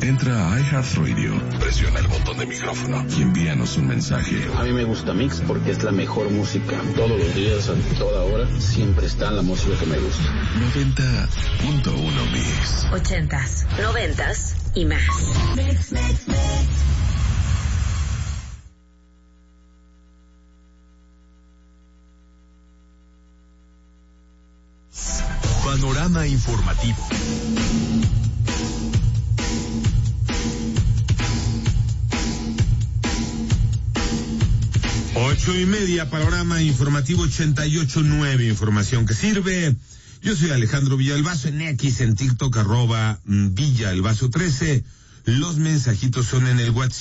Entra a iHeartRadio, presiona el botón de micrófono y envíanos un mensaje. A mí me gusta Mix porque es la mejor música. Todos los días, a toda hora, siempre está la música que me gusta. 90.1 Mix. 80s, 90s y más. Mix, mix, mix. Panorama informativo. 8:30, panorama informativo 88.9, información que sirve. Yo soy Alejandro Villalbazo, en X, en TikTok, @Villalbazo13. Los mensajitos son en el WhatsApp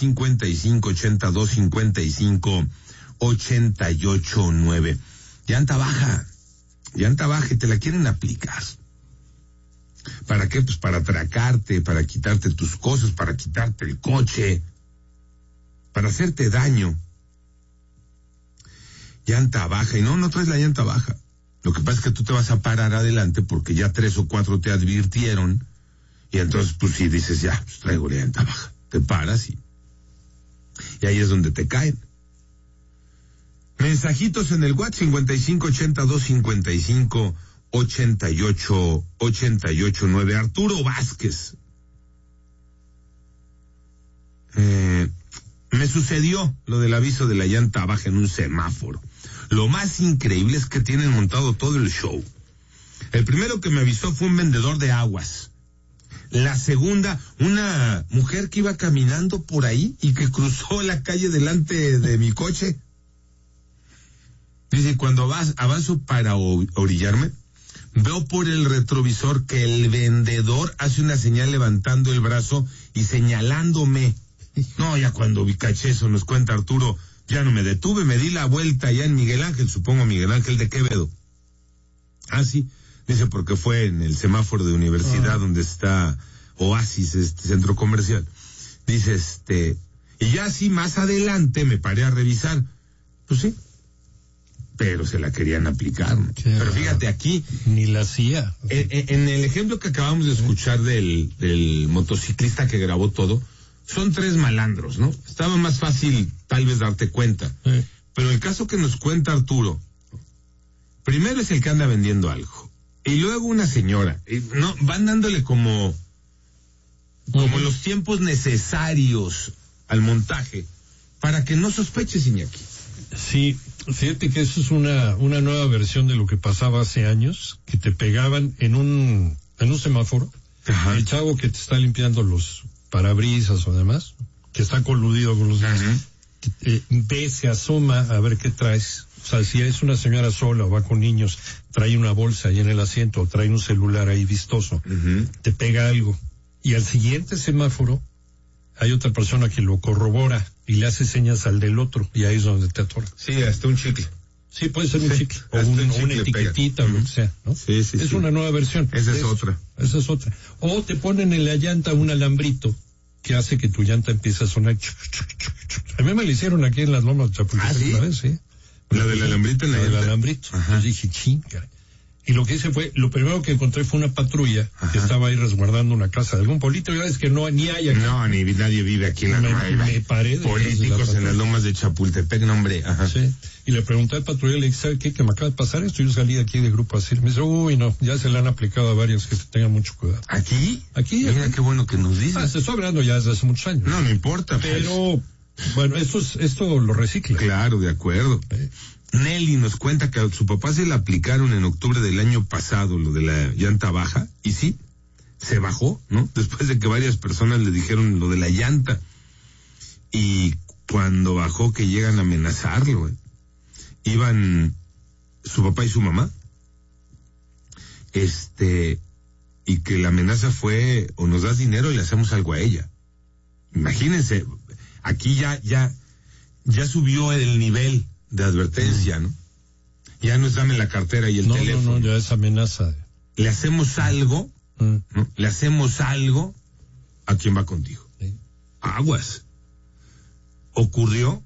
5582558889. Llanta baja y te la quieren aplicar. ¿Para qué? Pues para atracarte, para quitarte tus cosas, para quitarte el coche, para hacerte daño. Llanta baja, y no traes la llanta baja. Lo que pasa es que tú te vas a parar adelante porque ya 3 o 4 te advirtieron, y entonces pues si dices, ya, pues traigo la llanta baja, te paras y ahí es donde te caen. Mensajitos en el WhatsApp 5582558889. Arturo Vázquez. Me sucedió lo del aviso de la llanta baja en un semáforo. Lo más increíble es que tienen montado todo el show. El primero que me avisó fue un vendedor de aguas. La segunda, una mujer que iba caminando por ahí y que cruzó la calle delante de mi coche. Dice, cuando avanzo para orillarme, veo por el retrovisor que el vendedor hace una señal levantando el brazo y señalándome. No, ya cuando caché eso, nos cuenta Arturo, ya no me detuve, me di la vuelta ya en Miguel Ángel, supongo Miguel Ángel de Quevedo. Ah, sí, dice porque fue en el semáforo de Universidad donde está Oasis, centro comercial. Dice, y ya así más adelante me paré a revisar. Pues sí, pero se la querían aplicar, ¿no? Pero fíjate aquí. Ni la hacía. En el ejemplo que acabamos de escuchar del motociclista que grabó todo, son 3 malandros, ¿no? Estaba más fácil tal vez darte cuenta. Pero el caso que nos cuenta Arturo, primero es el que anda vendiendo algo. Y luego una señora. No, van dándole como los tiempos necesarios al montaje para que no sospeches, Iñaki. Sí, fíjate que eso es una nueva versión de lo que pasaba hace años, que te pegaban en un semáforo. Ajá. El chavo que te está limpiando los parabrisas o demás, que está coludido con los demás, ve, se asoma a ver qué traes. O sea, si es una señora sola o va con niños, trae una bolsa ahí en el asiento o trae un celular ahí vistoso, te pega algo. Y al siguiente semáforo hay otra persona que lo corrobora y le hace señas al del otro, y ahí es donde te atora. Sí, hasta un chicle. Sí, puede ser un chicle, o una etiquetita o lo que sea, ¿no? Sí, es una nueva versión. Esa es otra. O te ponen en la llanta un alambrito que hace que tu llanta empiece a sonar. A mí me lo hicieron aquí en las Lomas de Chapultepec. ¿Sí? Una vez, sí. La del alambrito en la llanta. Del alambrito. Yo dije, chinga. Y lo que hice fue, lo primero que encontré fue una patrulla que estaba ahí resguardando una casa de algún político. Ya ves que no, ni hay aquí. No, ni nadie vive aquí en la Nueva. Me paré de políticos en las Lomas de Chapultepec, no, hombre. Ajá. Sí. Y le pregunté al patrulla, le dije, ¿sabe qué? Que me acaba de pasar esto. Yo salí de aquí de grupo así. Me dice, uy, no, ya se le han aplicado a varios, que tengan mucho cuidado. ¿Aquí? Aquí. Mira qué bueno que nos dices. Se está hablando ya desde hace muchos años. No importa. Pero, bueno, esto lo recicla. Claro, de acuerdo. Nelly nos cuenta que a su papá se le aplicaron en octubre del año pasado lo de la llanta baja, y sí, se bajó, ¿no? Después de que varias personas le dijeron lo de la llanta. Y cuando bajó, que llegan a amenazarlo, iban su papá y su mamá, y que la amenaza fue, o nos das dinero y le hacemos algo a ella. Imagínense, aquí ya subió el nivel de advertencia, ¿no? Ya no es dame la cartera y el teléfono. No, ya es amenaza. Le hacemos algo, ¿no? Le hacemos algo a quien va contigo. Sí. Aguas. Ocurrió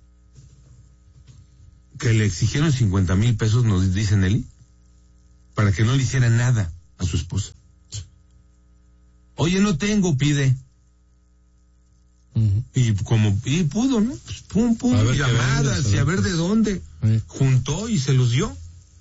que le exigieron 50,000 pesos, nos dice Nelly, para que no le hiciera nada a su esposa. Oye, no tengo, pide. Y pudo, ¿no? Pues, pum, llamadas, y a ver de dónde. Juntó y se los dio.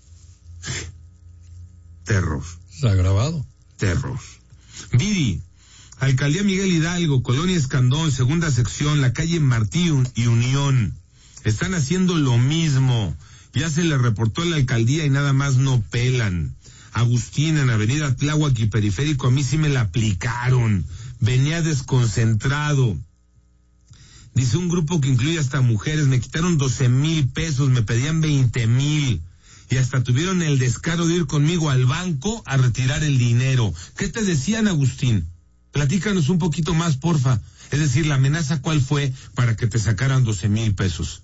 Terror. Está grabado. Terror. Viri, Alcaldía Miguel Hidalgo, Colonia Escandón, segunda sección, la calle Martí y Unión. Están haciendo lo mismo. Ya se le reportó a la alcaldía y nada más no pelan. Agustín, en Avenida Tláhuac y Periférico, a mí sí me la aplicaron. Venía desconcentrado. Dice un grupo que incluye hasta mujeres, me quitaron 12,000 pesos, me pedían 20,000. Y hasta tuvieron el descaro de ir conmigo al banco a retirar el dinero. ¿Qué te decían, Agustín? Platícanos un poquito más, porfa. Es decir, la amenaza, ¿cuál fue para que te sacaran 12,000 pesos?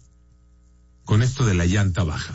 Con esto de la llanta baja.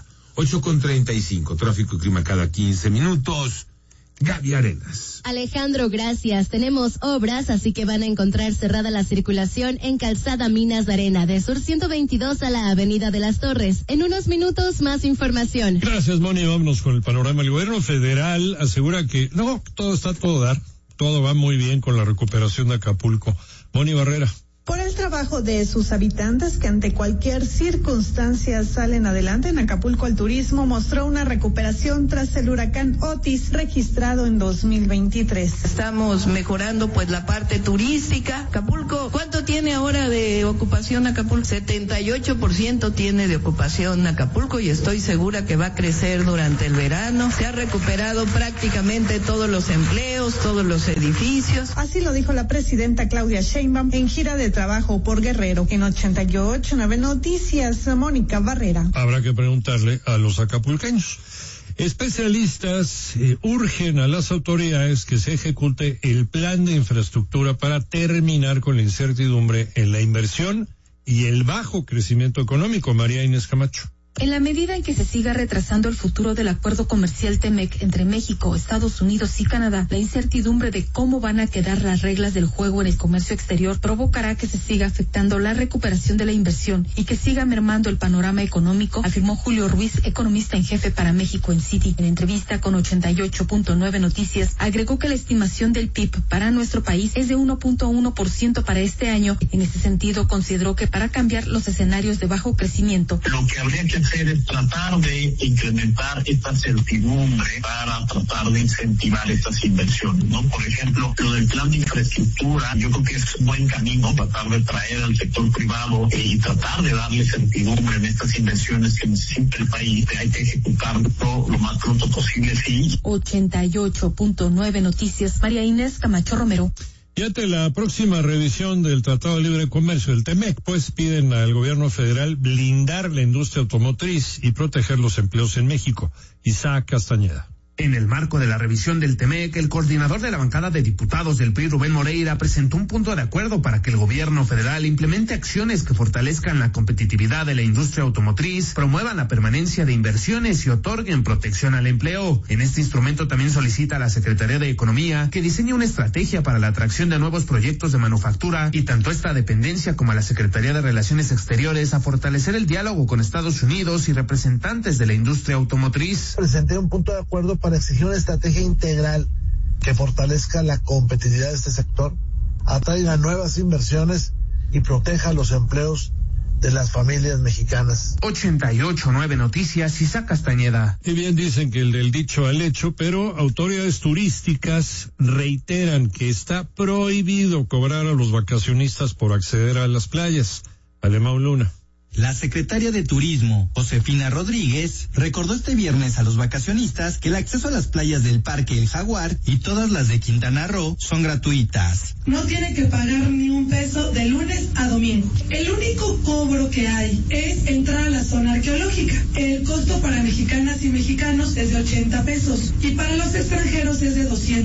8:35, tráfico y clima cada 15 minutos. Gaby Arenas. Alejandro, gracias. Tenemos obras, así que van a encontrar cerrada la circulación en Calzada Minas de Arena, de Sur 122 a la Avenida de las Torres. En unos minutos, más información. Gracias, Moni. Vámonos con el panorama. El gobierno federal asegura que todo está a todo dar. Todo va muy bien con la recuperación de Acapulco. Moni Barrera. Por el trabajo de sus habitantes que ante cualquier circunstancia salen adelante, en Acapulco el turismo mostró una recuperación tras el huracán Otis registrado en 2023. Estamos mejorando pues la parte turística. Acapulco, ¿cuánto tiene ahora de ocupación Acapulco? 78% tiene de ocupación Acapulco y estoy segura que va a crecer durante el verano. Se ha recuperado prácticamente todos los empleos, todos los edificios. Así lo dijo la presidenta Claudia Sheinbaum en gira de trabajo por Guerrero. En 88.9 Noticias, Mónica Barrera. Habrá que preguntarle a los acapulqueños. Especialistas urgen a las autoridades que se ejecute el plan de infraestructura para terminar con la incertidumbre en la inversión y el bajo crecimiento económico. María Inés Camacho. En la medida en que se siga retrasando el futuro del acuerdo comercial TEMEC entre México, Estados Unidos y Canadá, la incertidumbre de cómo van a quedar las reglas del juego en el comercio exterior provocará que se siga afectando la recuperación de la inversión y que siga mermando el panorama económico, afirmó Julio Ruiz, economista en jefe para México en Citi. En entrevista con 88.9 Noticias, agregó que la estimación del PIB para nuestro país es de 1.1% para este año. En ese sentido, consideró que para cambiar los escenarios de bajo crecimiento, lo que habría que hacer es tratar de incrementar esta certidumbre para tratar de incentivar estas inversiones, ¿no? Por ejemplo, lo del plan de infraestructura, yo creo que es un buen camino tratar de traer al sector privado y tratar de darle certidumbre en estas inversiones que necesita el país. Hay que ejecutarlo lo más pronto posible, sí. 88.9 Noticias, María Inés Camacho Romero. Y ante la próxima revisión del Tratado de Libre Comercio del TEMEC, pues piden al gobierno federal blindar la industria automotriz y proteger los empleos en México. Isaac Castañeda. En el marco de la revisión del TEMEC, el coordinador de la bancada de diputados del PRI, Rubén Moreira, presentó un punto de acuerdo para que el gobierno federal implemente acciones que fortalezcan la competitividad de la industria automotriz, promuevan la permanencia de inversiones y otorguen protección al empleo. En este instrumento también solicita a la Secretaría de Economía que diseñe una estrategia para la atracción de nuevos proyectos de manufactura y tanto esta dependencia como a la Secretaría de Relaciones Exteriores a fortalecer el diálogo con Estados Unidos y representantes de la industria automotriz. Presenté un punto de acuerdo para exigir una estrategia integral que fortalezca la competitividad de este sector, atraiga nuevas inversiones y proteja los empleos de las familias mexicanas. 88.9 Noticias, Isaac Castañeda. Y bien dicen que el del dicho al hecho, pero autoridades turísticas reiteran que está prohibido cobrar a los vacacionistas por acceder a las playas. Alemão Luna. La secretaria de Turismo, Josefina Rodríguez, recordó este viernes a los vacacionistas que el acceso a las playas del Parque El Jaguar y todas las de Quintana Roo son gratuitas. No tiene que pagar ni un peso de lunes a domingo. El único cobro que hay es entrar a la zona arqueológica. El costo para mexicanas y mexicanos es de 80 pesos y para los extranjeros es de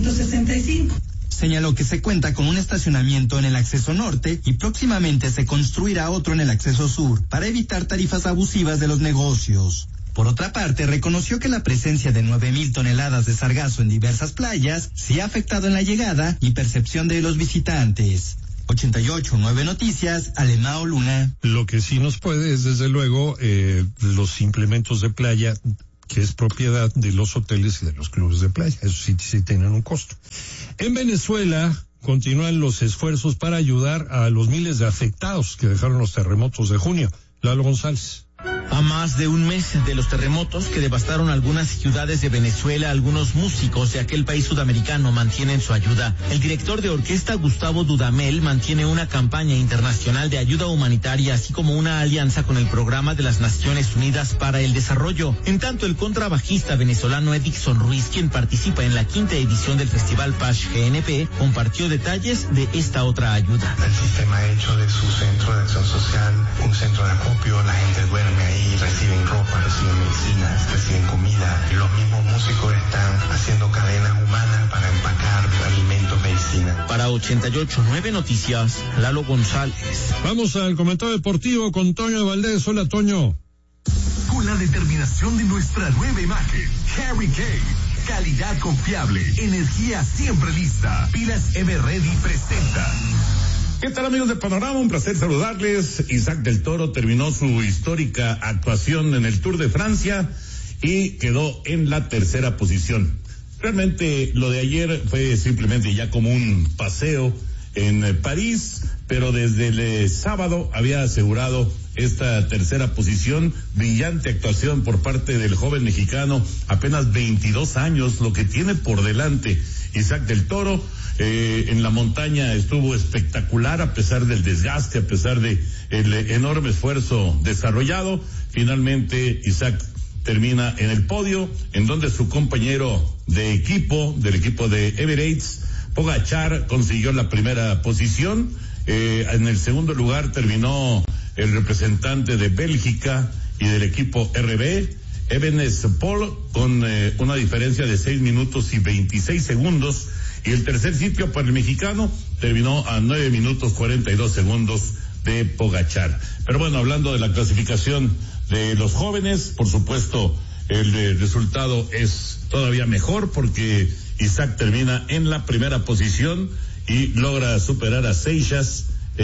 265. Señaló que se cuenta con un estacionamiento en el acceso norte y próximamente se construirá otro en el acceso sur para evitar tarifas abusivas de los negocios. Por otra parte, reconoció que la presencia de 9,000 toneladas de sargazo en diversas playas sí ha afectado en la llegada y percepción de los visitantes. 88.9 Noticias, Alemão Luna. Lo que sí nos puede es, desde luego, los implementos de playa, que es propiedad de los hoteles y de los clubes de playa. Eso sí tienen un costo. En Venezuela, continúan los esfuerzos para ayudar a los miles de afectados que dejaron los terremotos de junio. Lalo González. A más de un mes de los terremotos que devastaron algunas ciudades de Venezuela, algunos músicos de aquel país sudamericano mantienen su ayuda. El director de orquesta Gustavo Dudamel mantiene una campaña internacional de ayuda humanitaria, así como una alianza con el Programa de las Naciones Unidas para el Desarrollo. En tanto, el contrabajista venezolano Edixon Ruiz, quien participa en la 5ª edición del Festival Pash GNP, compartió detalles de esta otra ayuda. El sistema ha hecho de su centro de acción social un centro de acopio, la gente duerme ahí, reciben ropa, reciben medicinas, reciben comida. Los mismos músicos están haciendo cadenas humanas para empacar alimentos, medicina. Para 88.9 Noticias, Lalo González. Vamos al comentario deportivo con Toño Valdés. Hola, Toño. Con la determinación de nuestra nueva imagen, Harry Kane. Calidad confiable, energía siempre lista. Pilas Everready presenta. ¿Qué tal, amigos de Panorama? Un placer saludarles. Isaac del Toro terminó su histórica actuación en el Tour de Francia y quedó en la 3ª posición. Realmente lo de ayer fue simplemente ya como un paseo en París, pero desde el sábado había asegurado esta 3ª posición. Brillante actuación por parte del joven mexicano, apenas 22 años, lo que tiene por delante Isaac del Toro. En la montaña estuvo espectacular a pesar del desgaste, a pesar de el enorme esfuerzo desarrollado. Finalmente Isaac termina en el podio, en donde su compañero de equipo, del equipo de Emirates, Pogačar, consiguió la 1ª posición. En el segundo lugar terminó el representante de Bélgica y del equipo RB, Evenepoel, con una diferencia de 6 minutos y 26 segundos. Y el tercer sitio para el mexicano terminó a 9 minutos 42 segundos de Pogačar. Pero bueno, hablando de la clasificación de los jóvenes, por supuesto, el resultado es todavía mejor porque Isaac termina en la 1ª posición y logra superar a Seixas,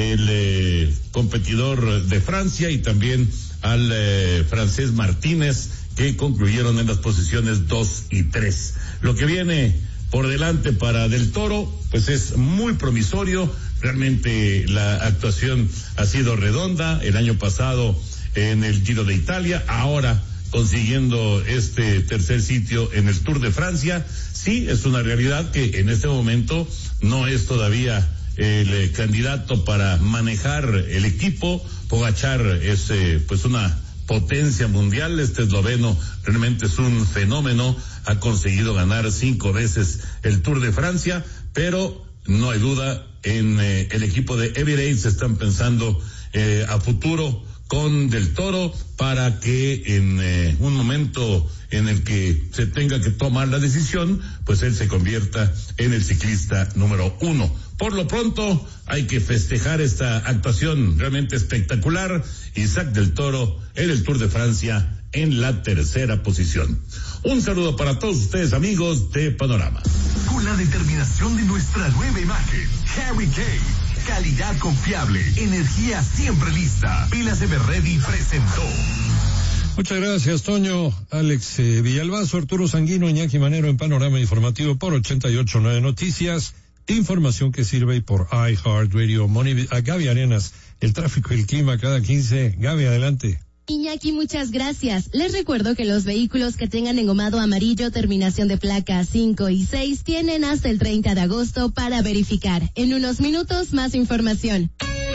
el competidor de Francia, y también al francés Martínez, que concluyeron en las posiciones 2 y 3. Lo que viene por delante para Del Toro, pues es muy promisorio. Realmente la actuación ha sido redonda. El año pasado en el Giro de Italia, ahora consiguiendo este tercer sitio en el Tour de Francia. Sí, es una realidad que en este momento no es todavía el candidato para manejar el equipo. Pogačar es pues una potencia mundial. Este esloveno realmente es un fenómeno, ha conseguido ganar 5 veces el Tour de Francia, pero no hay duda, en el equipo de Emirates están pensando a futuro con Del Toro para que en un momento en el que se tenga que tomar la decisión, pues él se convierta en el ciclista número 1. Por lo pronto, hay que festejar esta actuación realmente espectacular. Isaac Del Toro en el Tour de Francia en la 3ª posición. Un saludo para todos ustedes, amigos de Panorama. Con la determinación de nuestra nueva imagen, Harry Kane. Calidad confiable, energía siempre lista. Pilas Everready presentó. Muchas gracias, Toño. Alex Villalbazo, Arturo Sanguino, Iñaki Manero en Panorama Informativo por 88.9 Noticias. Información que sirve por iHeartRadio. A Gaby Arenas, el tráfico y el clima cada 15. Gaby, adelante. Iñaki, muchas gracias. Les recuerdo que los vehículos que tengan engomado amarillo, terminación de placa 5 y 6, tienen hasta el 30 de agosto para verificar. En unos minutos, más información.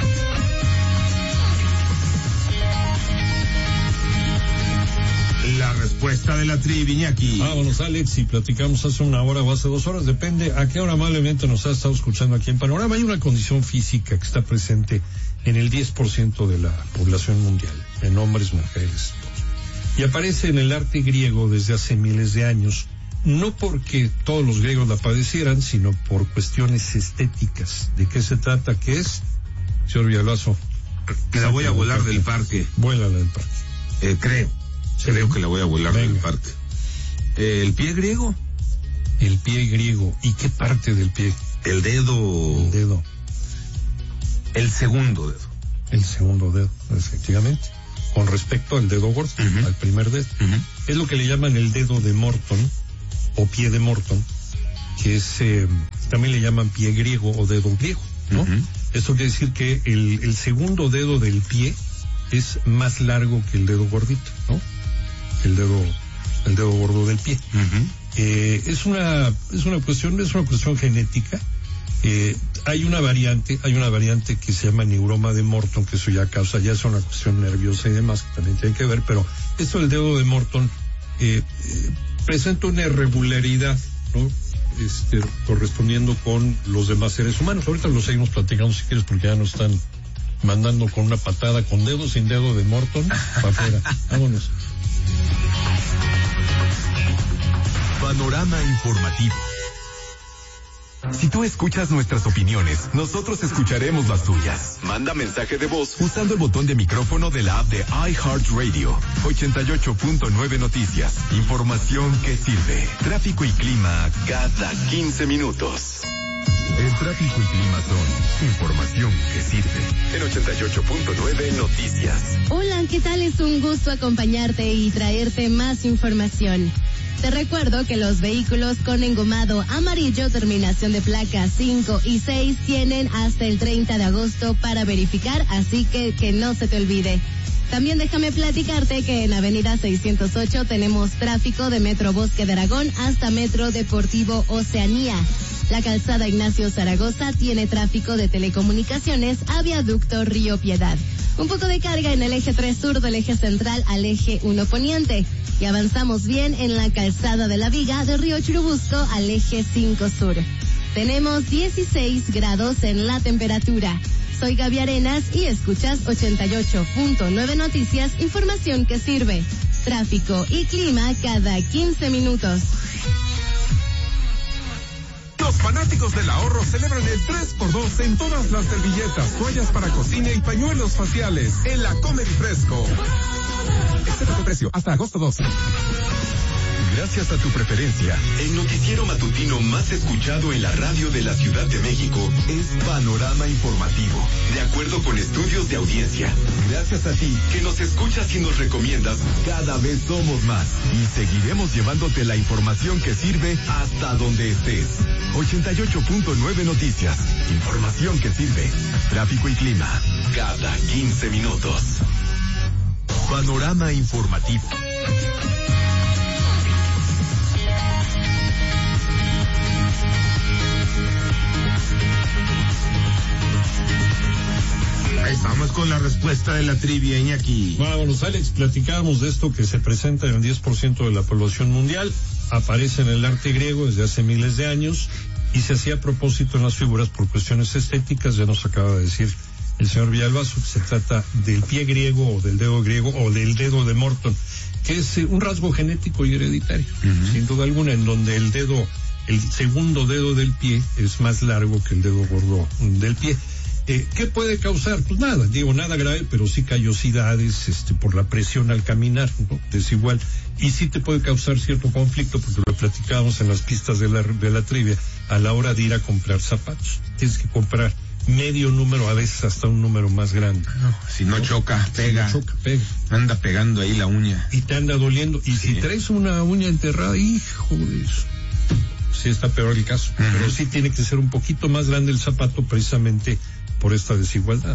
La respuesta de la trivi, Iñaki. Vámonos, Alex, y platicamos hace 1 hora o hace 2 horas, depende a qué hora amablemente nos ha estado escuchando aquí en Panorama. Hay una condición física que está presente en el 10% de la población mundial, en hombres, mujeres, y aparece en el arte griego desde hace miles de años, no porque todos los griegos la padecieran, sino por cuestiones estéticas. ¿De qué se trata? ¿Qué es, señor Villalbazo? Que la voy a volar del parque. Vuélala del parque. Creo que la voy a volar del parque. ¿El pie griego? El pie griego. ¿Y qué parte del pie? El dedo. El dedo. El segundo dedo. El segundo dedo, efectivamente. Con respecto al dedo gordo, al primer dedo. Es lo que le llaman el dedo de Morton, o pie de Morton, que es también le llaman pie griego o dedo griego, ¿no? Esto quiere decir que el segundo dedo del pie es más largo que el dedo gordito, ¿no? El dedo gordo del pie. Es una cuestión genética. Hay una variante que se llama neuroma de Morton, que eso ya es una cuestión nerviosa y demás, que también tiene que ver, pero esto del dedo de Morton presenta una irregularidad, ¿no? Correspondiendo con los demás seres humanos. Ahorita lo seguimos platicando si quieres, porque ya nos están mandando con una patada, con dedo sin dedo de Morton, para afuera. Vámonos. Panorama informativo. Si tú escuchas nuestras opiniones, nosotros escucharemos las tuyas. Manda mensaje de voz usando el botón de micrófono de la app de iHeartRadio. 88.9 Noticias. Información que sirve. Tráfico y clima cada 15 minutos. El tráfico y clima son información que sirve. En 88.9 Noticias. Hola, ¿qué tal? Es un gusto acompañarte y traerte más información. Te recuerdo que los vehículos con engomado amarillo, terminación de placas 5 y 6, tienen hasta el 30 de agosto para verificar, así que no se te olvide. También déjame platicarte que en Avenida 608 tenemos tráfico de Metro Bosque de Aragón hasta Metro Deportivo Oceanía. La calzada Ignacio Zaragoza tiene tráfico de telecomunicaciones a Viaducto Río Piedad. Un poco de carga en el eje 3 sur del eje central al eje 1 poniente. Y avanzamos bien en la calzada de la Viga de Río Churubusco al eje 5 sur. Tenemos 16 grados en la temperatura. Soy Gaby Arenas y escuchas 88.9 Noticias, información que sirve. Tráfico y clima cada 15 minutos. Los fanáticos del ahorro celebran el 3x2 en todas las servilletas, toallas para cocina y pañuelos faciales en la Comer y Fresco. Excepto de precio hasta agosto 12. Gracias a tu preferencia, el noticiero matutino más escuchado en la radio de la Ciudad de México es Panorama Informativo, de acuerdo con estudios de audiencia. Gracias a ti, que nos escuchas y nos recomiendas, cada vez somos más y seguiremos llevándote la información que sirve hasta donde estés. 88.9 Noticias, información que sirve. Tráfico y clima, cada 15 minutos. Panorama Informativo. Estamos con la respuesta de la trivia, Iñaki. Vámonos, Alex, platicábamos de esto que se presenta en el 10% de la población mundial, aparece en el arte griego desde hace miles de años y se hacía a propósito en las figuras por cuestiones estéticas. Ya nos acaba de decir el señor Villalbazo que se trata del pie griego o del dedo de Morton, que es un rasgo genético y hereditario, sin duda alguna, en donde el segundo dedo del pie es más largo que el dedo gordo del pie. ¿Qué puede causar? Pues nada grave, pero sí callosidades, por la presión al caminar, ¿no? Desigual. Y sí te puede causar cierto conflicto, porque lo platicábamos en las pistas de la trivia, a la hora de ir a comprar zapatos. Tienes que comprar medio número, a veces hasta un número más grande. No, si no choca, pega. Anda pegando ahí la uña. Y te anda doliendo. Y si traes una uña enterrada, hijo de eso. Sí está peor el caso. Pero sí tiene que ser un poquito más grande el zapato, precisamente por esta desigualdad.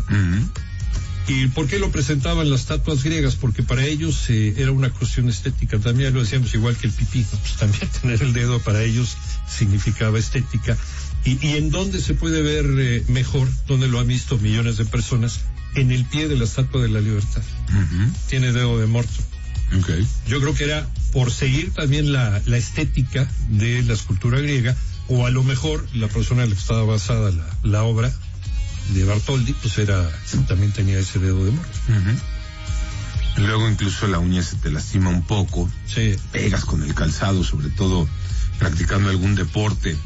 ¿Y por qué lo presentaban las estatuas griegas? Porque para ellos era una cuestión estética. También lo decíamos, igual que el pipí, ¿no? Pues también tener el dedo para ellos significaba estética. ¿Y en dónde se puede ver mejor? ¿Dónde lo han visto millones de personas? En el pie de la Estatua de la Libertad. Tiene dedo de Morton. Yo creo que era por seguir también la estética de la escultura griega, o a lo mejor la persona en la que estaba basada la obra de Bartoldi, pues también tenía ese dedo de Morton. Luego incluso la uña se te lastima un poco. Sí. Pegas con el calzado, sobre todo practicando algún deporte.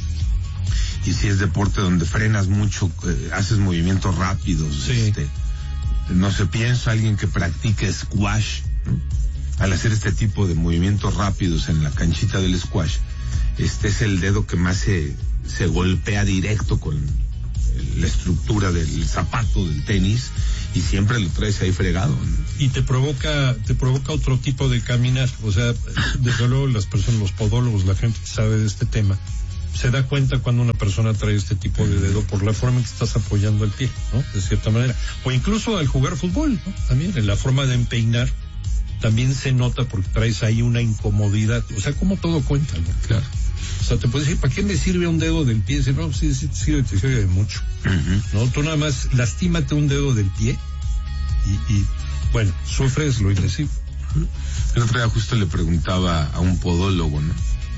Y si es deporte donde frenas mucho, haces movimientos rápidos. Sí. No se piensa alguien que practique squash, ¿no? Al hacer este tipo de movimientos rápidos en la canchita del squash, es el dedo que más se golpea directo con la estructura del zapato del tenis, y siempre lo traes ahí fregado, ¿no? Y te provoca otro tipo de caminar. O sea, desde luego las personas, los podólogos, la gente que sabe de este tema, se da cuenta cuando una persona trae este tipo de dedo por la forma en que estás apoyando el pie, ¿no? De cierta manera. O incluso al jugar fútbol, ¿no? También en la forma de empeinar también se nota porque traes ahí una incomodidad. O sea, como todo cuenta, ¿no? Claro. O sea, te puedes decir, ¿para qué me sirve un dedo del pie? Decir, no, sí, te sirve de mucho. No, tú nada más lastímate un dedo del pie y bueno, sufres lo indecible. El otro día justo le preguntaba a un podólogo, ¿no?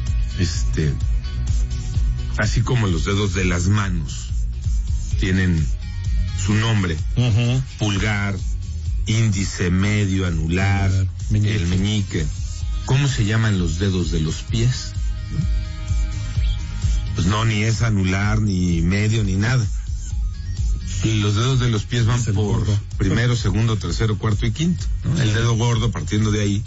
Así como los dedos de las manos tienen su nombre, pulgar, índice, medio, anular, el meñique, ¿cómo se llaman los dedos de los pies? Pues no, ni es anular, ni medio, ni nada. Y los dedos de los pies van por gordo. Primero, segundo, tercero, cuarto y quinto, ¿no? El dedo gordo, partiendo de ahí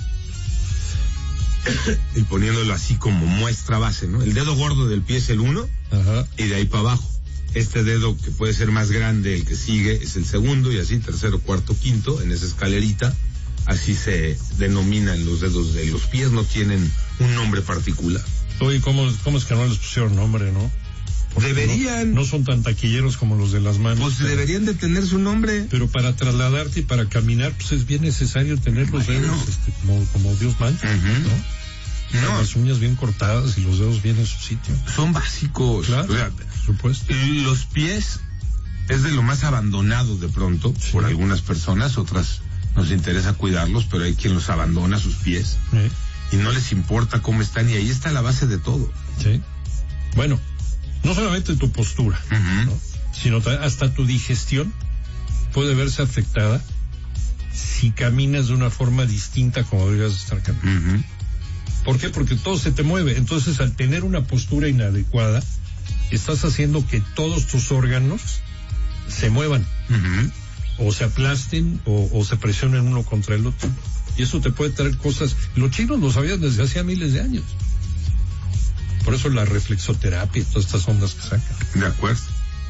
y poniéndolo así como muestra base, ¿no? El dedo gordo del pie es el 1 y de ahí para abajo. Este dedo, que puede ser más grande, el que sigue, es el segundo, y así tercero, cuarto, quinto, en esa escalerita. Así se denominan los dedos de los pies, no tienen un nombre particular. Oye, ¿cómo es que no les pusieron nombre, no? Porque deberían. No son tan taquilleros como los de las manos. Pues pero deberían de tener su nombre. Pero para trasladarte y para caminar, pues es bien necesario tener los dedos, como Dios manda, ¿no? No. Las uñas bien cortadas y los dedos bien en su sitio. Son básicos. Claro, por supuesto. Los pies es de lo más abandonado de pronto, por algunas personas, otras nos interesa cuidarlos, pero hay quien los abandona sus pies. Y no les importa cómo están, y ahí está la base de todo. Sí. Bueno, no solamente tu postura, ¿no? Sino hasta tu digestión puede verse afectada si caminas de una forma distinta como deberías estar caminando. ¿Por qué? Porque todo se te mueve. Entonces, al tener una postura inadecuada, estás haciendo que todos tus órganos se muevan, o se aplasten, o se presionen uno contra el otro. Y eso te puede traer cosas. Los chinos lo sabían desde hacía miles de años. Por eso la reflexoterapia y todas estas ondas que sacan. De acuerdo.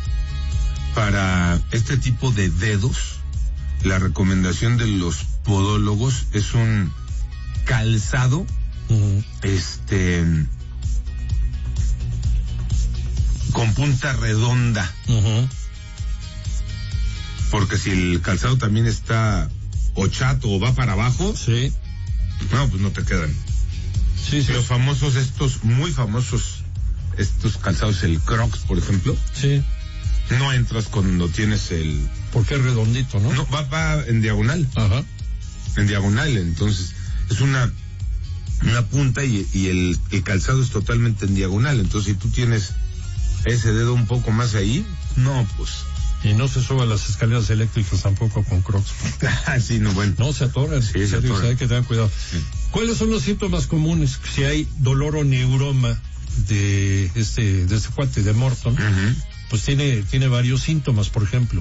Para este tipo de dedos, la recomendación de los podólogos es un calzado con punta redonda. Porque si el calzado también está o chato o va para abajo, no, pues no te quedan. Los famosos, muy famosos, estos calzados, el Crocs, por ejemplo. No entras cuando tienes el... Porque es redondito, ¿no? No, va en diagonal. En diagonal, entonces es una punta y el calzado es totalmente en diagonal. Entonces, si tú tienes ese dedo un poco más ahí, no, pues... Y no se suba las escaleras eléctricas tampoco con Crocs. Sí, no, bueno. No se atoran. Sí, se atoran. Hay que tener cuidado. ¿Cuáles son los síntomas comunes? Si hay dolor o neuroma de este cuate de Morton, pues tiene varios síntomas. Por ejemplo,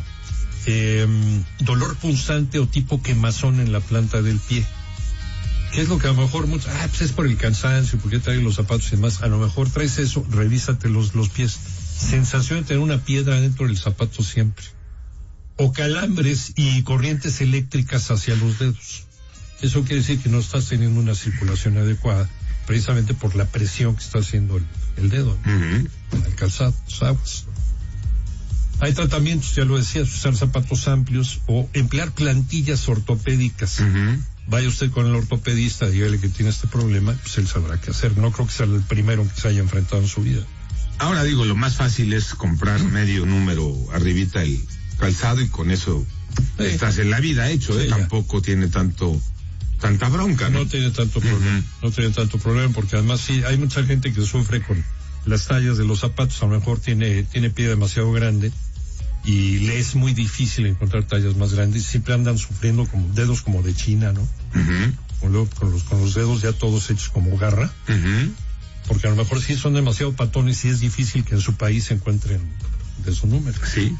dolor punzante o tipo quemazón en la planta del pie. ¿Qué es lo que a lo mejor muchos, pues es por el cansancio, porque traes los zapatos y demás? A lo mejor traes eso, revísate los pies. Sensación de tener una piedra dentro del zapato siempre. O calambres y corrientes eléctricas hacia los dedos. Eso quiere decir que no estás teniendo una circulación adecuada, precisamente por la presión que está haciendo el dedo, el calzado, aguas. Hay tratamientos, ya lo decías, usar zapatos amplios o emplear plantillas ortopédicas. Vaya usted con el ortopedista, dígale que tiene este problema, pues él sabrá qué hacer. No creo que sea el primero que se haya enfrentado en su vida. Ahora digo, lo más fácil es comprar medio número arribita el calzado y con eso estás en la vida hecho, tampoco tiene tanta bronca, ¿no? No tiene tanto problema, no tiene tanto problema, porque además sí, hay mucha gente que sufre con las tallas de los zapatos, a lo mejor tiene pie demasiado grande y le es muy difícil encontrar tallas más grandes, siempre andan sufriendo como dedos como de China, ¿no? O luego con los dedos ya todos hechos como garra. Porque a lo mejor sí son demasiado patones y es difícil que en su país se encuentren de su número. Sí.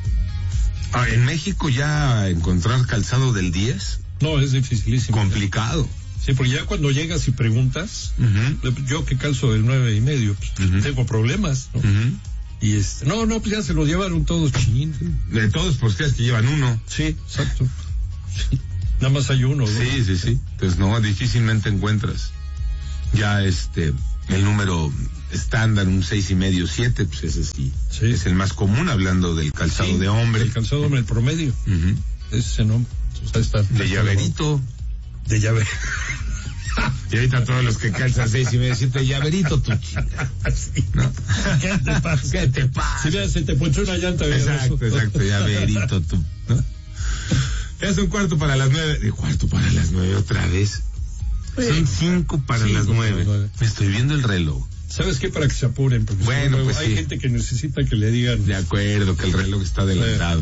En México ya encontrar calzado del 10. No, es dificilísimo. Complicado. Sí, porque ya cuando llegas y preguntas, yo que calzo del 9.5, pues tengo problemas, ¿no? Y no, pues ya se los llevaron todos chinos. De todos, pues crees que llevan uno. Sí, exacto. Sí. Nada más hay uno, ¿no? Sí. Entonces no, difícilmente encuentras ya El número estándar, un 6.5, 7, pues ese sí. Es el más común, hablando del calzado de hombre. El calzado de hombre, el promedio. Ese nombre. De llaverito. De llaverito. Y ahorita todos los que calzan 6.5, 7, llaverito, tu chica. ¿No? ¿Qué te pasa? ¿Qué te pasa? Si se te ponchó una llanta. Exacto, llaverito, tú, ¿no? Es un cuarto para las 9. Cuarto para las 9 otra vez. Son 5 para las 9. Me estoy viendo el reloj. ¿Sabes qué? Para que se apuren, porque bueno, pues hay gente que necesita que le digan. De acuerdo, que el reloj está adelantado.